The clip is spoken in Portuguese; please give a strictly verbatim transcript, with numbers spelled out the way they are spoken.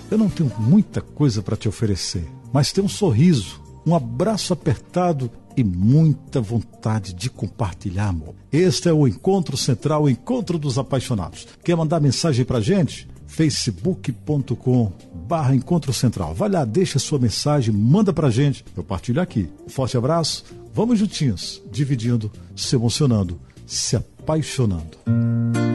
Eu não tenho muita coisa para te oferecer, mas tenho um sorriso, um abraço apertado e muita vontade de compartilhar, amor. Este é o Encontro Central, o Encontro dos Apaixonados. Quer mandar mensagem pra gente? facebook ponto com barra Encontro Central. Vai lá, deixa sua mensagem, manda pra gente. Eu partilho aqui. Forte abraço. Vamos juntinhos, dividindo, se emocionando, se apaixonando.